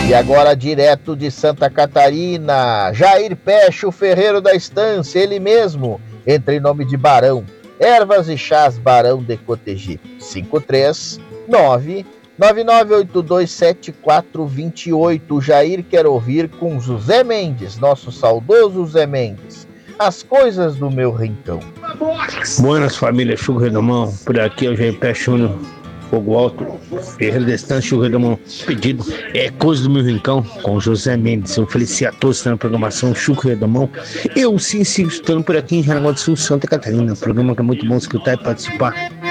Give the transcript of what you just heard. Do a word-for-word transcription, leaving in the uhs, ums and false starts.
E agora, direto de Santa Catarina, Jair Pecho, ferreiro da estância, ele mesmo, entra em nome de Barão. Ervas e chás Barão de Cotegipe. cinco três nove nove nove oito dois sete quatro dois oito. Jair quer ouvir com José Mendes, nosso saudoso José Mendes. As coisas do meu rincão. Buenas, família Chuco Redomão. Por aqui é o Jair Pecho Júnior. Fogo Alto, Ferreira da Estância, Chuco Redomão. Pedido é Coisa do Meu Rincão, com José Mendes. Eu felicito a todos na programação Chuco Redomão. Eu sim sigo escutando por aqui em Jaraguá do Sul, Santa Catarina. Programa que é muito bom escutar e participar.